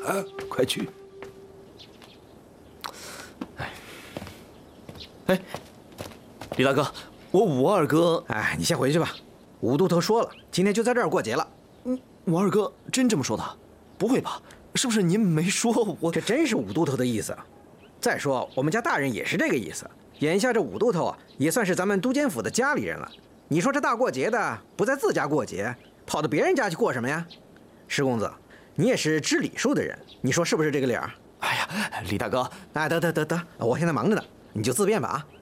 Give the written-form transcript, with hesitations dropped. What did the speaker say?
快去。哎，李大哥，我武二哥， 哎，你先回去吧。武都头说了，今天就在这儿过节了。 武二哥真这么说的？不会吧？是不是您没说我？ 这真是武都头的意思。再说我们家大人也是这个意思。眼下这武都头啊，也算是咱们都监府的家里人了。你说这大过节的，不在自家过节，跑到别人家去过什么呀？石公子，你也是知礼数的人，你说是不是这个理儿？ 哎呀，李大哥， 哎，得，我现在忙着呢，你就自便吧啊。